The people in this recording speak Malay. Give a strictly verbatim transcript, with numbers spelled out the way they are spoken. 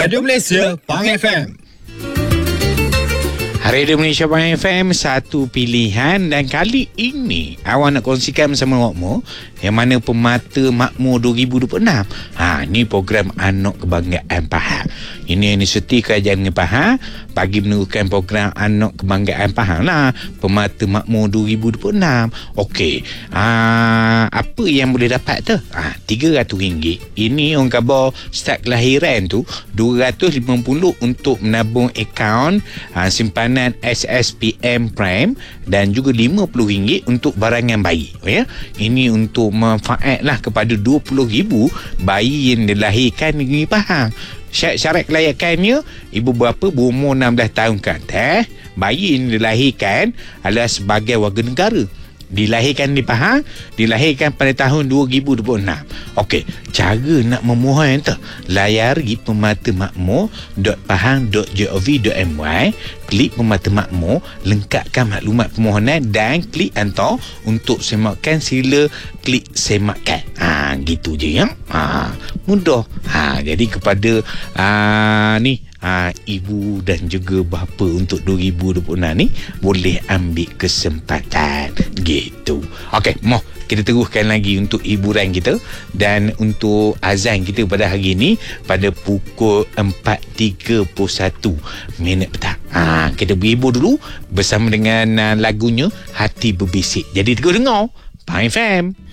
Radio Malaysia Pang F M. Radio Malaysia Pang F M, satu pilihan. Dan kali ini awak nak kongsikan bersama awakmu yang mana Pemata Makmur dua ribu dua puluh enam. Ha, ni program Anak Kebanggaan Pahang. Ini Universiti Kerajaan Negeri Pahang bagi menerukan program Anak Kebanggaan Pahang lah, Pemata Makmur dua ribu dua puluh enam. Okey, ha, apa yang boleh dapat tu? Ha, tiga ratus ringgit. Ini orang khabar start kelahiran tu dua ratus lima puluh untuk menabung akaun ha, simpanan S S P M Prime, dan juga lima puluh ringgit untuk barangan bayi. Ya, ini untuk manfaat lah kepada dua puluh ribu bayi yang dilahirkan di Negeri Pahang. Syarat kelayakannya, ibu bapa berumur enam belas tahun ke atas. Bayi yang dilahirkan adalah sebagai warga negara, dilahirkan di Pahang, dilahirkan pada tahun dua ribu dua puluh enam. Okey, cara nak memohon tu, layari pemata makmur dot pahang dot gov dot my, klik Pemata Makmur, lengkapkan maklumat permohonan dan klik hantar. Untuk semakkan, sila klik semakkan. Ha, gitu je ya. Ha, mudah. Ha, jadi kepada ha, ni Ha, ibu dan juga bapa untuk dua ribu dua puluh enam ni boleh ambil kesempatan gitu. Okey, moh kita teruskan lagi untuk hiburan kita dan untuk azan kita pada hari ni pada pukul empat tiga puluh satu minit petang. Ha, kita berhibur dulu bersama dengan uh, lagunya Hati Berbisik. Jadi terus dengar Pang F M.